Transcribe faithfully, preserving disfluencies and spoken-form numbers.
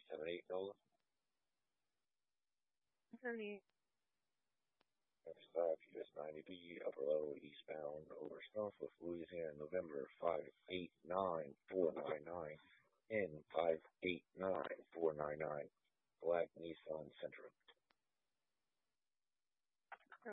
seven eight Nola. Honey. Next stop, U S ninety B, upper level, eastbound, over Northwest Louisiana, November five eight nine four nine nine, N five eight nine four nine nine, black Nissan Sentra.